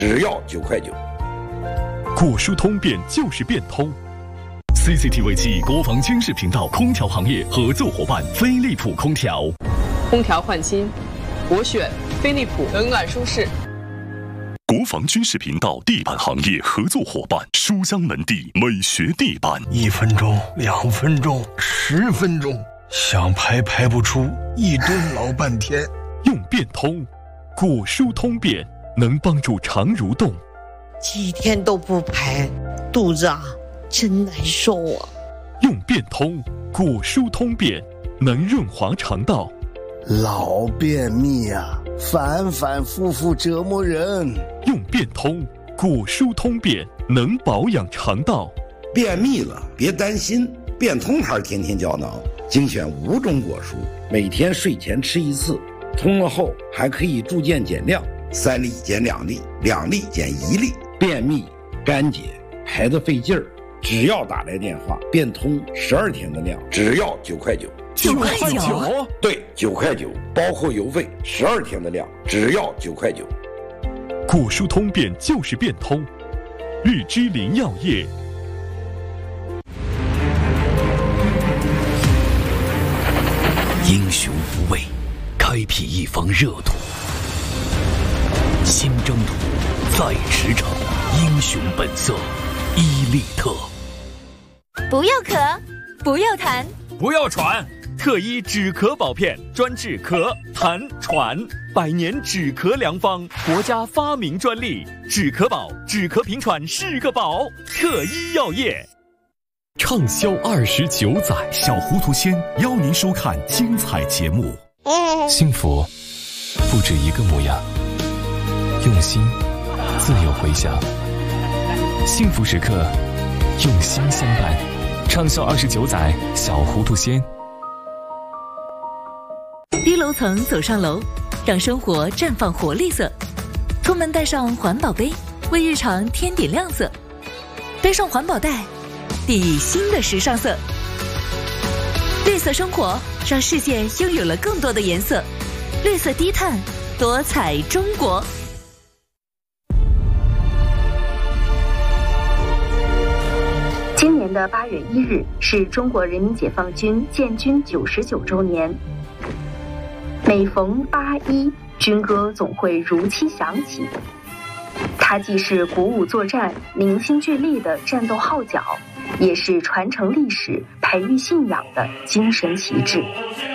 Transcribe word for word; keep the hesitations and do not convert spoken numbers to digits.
只要九块九。 果蔬通变就是变通。C C T V 七国防军事频道空调行业合作伙伴飞利浦空调。 空调换新，我选飞利浦，冷暖舒适。 国防军事频道地板行业合作伙伴书香门第美学地板。 一分钟、两分钟、十分钟，想排排不出，一蹲老半天。 用变通，果蔬通便能帮助肠蠕动。 几天都不排，肚子啊真难受啊。 用变通，果蔬通便能润滑肠道。 老便秘啊，反反复复折磨人。 用变通，果蔬通便能保养肠道。 便秘了别担心，变通牌天天胶囊精选五种果蔬，每天睡前吃一次，通了后还可以逐渐减量，三粒减两粒，两粒减一粒。便秘、干结、排得费劲儿，只要打来电话，变通十二天的量，只要九块九。 九块九？ 对，九块九，包括邮费，十二天的量，只要九块九。 果蔬通便就是变通，日之林药业。 英雄无畏，开辟一方热土。新征途在驰骋，英雄本色，伊利特。 不要咳，不要痰， 不要喘。特一止咳宝片，专治咳、痰、喘，百年止咳良方，国家发明专利。止咳宝，止咳平喘是个宝。特一药业。 畅销二十九载， 小糊涂仙邀您收看精彩节目。 幸福不止一个模样，用心自有回响。幸福时刻，用心相伴。畅销二十九载，小糊涂仙。 低楼层走上楼，让生活绽放活力色。出门带上环保杯，为日常添点亮色。背上环保袋，砥砺新的时尚色。绿色生活让世界拥有了更多的颜色。绿色低碳，多彩中国。 今年的八月一日是中国人民解放军建军九十九周年。每逢八一，军歌总会如期响起。它既是鼓舞作战、凝心聚力的战斗号角，也是传承历史、培育信仰的精神旗帜。